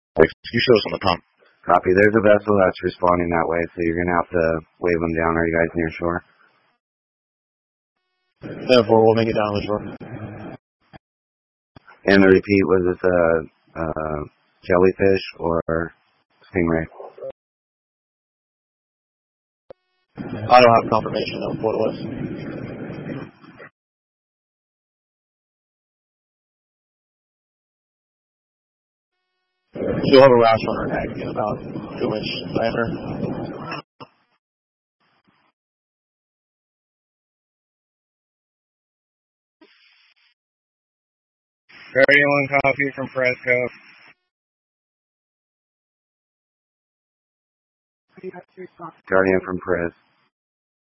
You show us on the pump. Copy. There's a vessel that's responding that way, so you're going to have to wave them down. Are you guys near shore? Therefore, we'll make it down the shore. And the repeat, was this a jellyfish or stingray? I don't have confirmation of what it was. She'll have a rash on her neck in about 2-inch diameter. Guardian 1 copy from Fresco. Guardian from Prez.